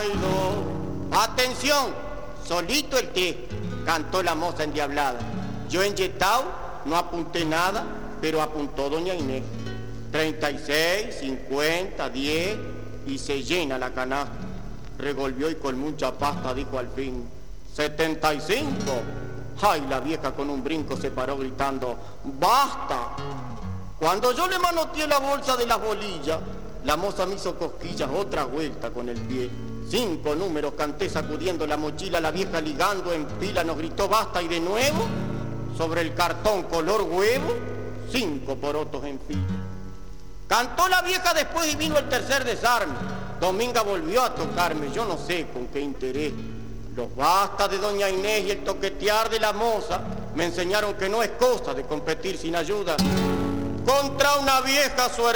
Aldo. Atención, solito el té, cantó la moza endiablada. Yo en Yetao no apunté nada, pero apuntó doña Inés. 36, 50, 10 y se llena la canasta. Revolvió y con mucha pasta dijo al fin: 75. Ay, la vieja con un brinco se paró gritando: ¡basta! Cuando yo le manoteé la bolsa de las bolillas, la moza me hizo cosquillas otra vuelta con el pie. 5 números canté sacudiendo la mochila, la vieja ligando en pila nos gritó: ¡basta! Y de nuevo, sobre el cartón color huevo, 5 porotos en fila. Cantó la vieja después y vino el tercer desarme. Dominga volvió a tocarme, yo no sé con qué interés. Los basta de doña Inés y el toquetear de la moza me enseñaron que no es cosa de competir sin ayuda contra una vieja suerte.